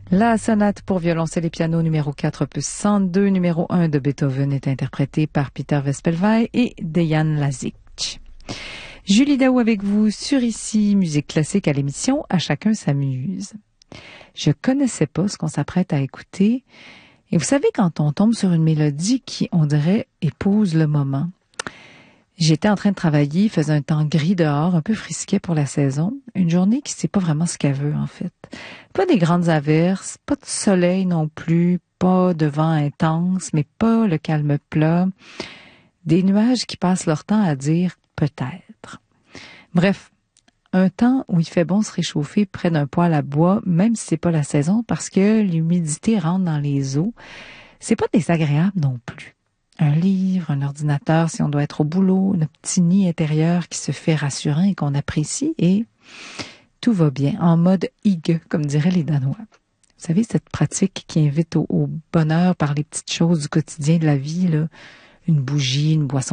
La sonate pour violoncelle et piano numéro 4, opus 102, numéro 1 de Beethoven est interprétée par Peter Vespelwey et Dejan Lazic. Julie Daou avec vous sur Ici, musique classique à l'émission À chacun s'amuse. Je connaissais pas ce qu'on s'apprête à écouter. Et vous savez, quand on tombe sur une mélodie qui, on dirait, épouse le moment. J'étais en train de travailler, il faisait un temps gris dehors, un peu frisquet pour la saison. Une journée qui sait pas vraiment ce qu'elle veut, en fait. Pas des grandes averses, pas de soleil non plus, pas de vent intense, mais pas le calme plat. Des nuages qui passent leur temps à dire peut-être. Bref, un temps où il fait bon se réchauffer près d'un poêle à bois, même si c'est pas la saison, parce que l'humidité rentre dans les os. C'est pas désagréable non plus. Un livre, un ordinateur si on doit être au boulot, un petit nid intérieur qui se fait rassurant et qu'on apprécie et tout va bien, en mode hygge, comme diraient les Danois. Vous savez, cette pratique qui invite au bonheur par les petites choses du quotidien de la vie, là, une bougie, une boisson